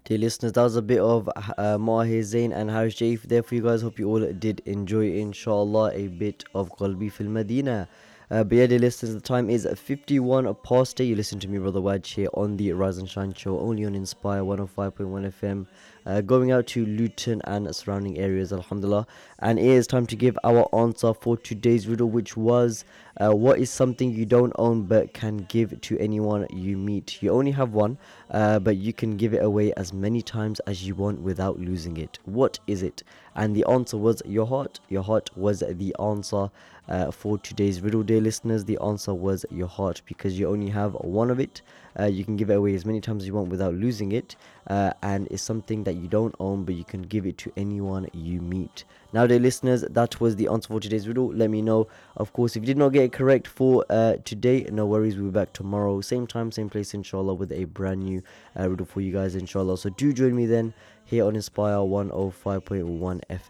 Dear listeners, that was a bit of Mahir Zain and Harsh Jaif there for you guys. Hope you all did enjoy, inshallah, a bit of Qalbi Fil Madina. But yeah, dear listeners, the time is 51 past 8. You listen to me, Brother Waj, here on the Rise and Shine show, only on Inspire 105.1 FM. Going out to Luton and surrounding areas, Alhamdulillah. And it is time to give our answer for today's riddle, which was what is something you don't own but can give to anyone you meet? You only have one, but you can give it away as many times as you want without losing it. What is it? And the answer was your heart. Your heart was the answer for today's riddle, day listeners. The answer was your heart because you only have one of it. You can give it away as many times as you want without losing it, and it's something that you don't own but you can give it to anyone you meet. Now, dear listeners, that was the answer for today's riddle. Let me know, of course, if you did not get it correct for today. No worries, we'll be back tomorrow, same time, same place, inshallah, with a brand new riddle for you guys, inshallah. So do join me then here on Inspire 105.1 FM.